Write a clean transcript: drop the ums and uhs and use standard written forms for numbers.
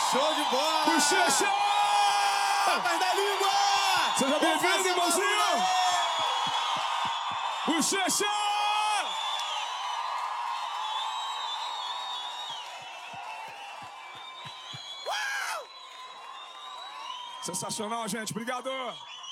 Show de bola! Bochecha! Papai da língua! Seja bem-vindo, irmãozinho! Bochecha! Sensacional, gente. Obrigado.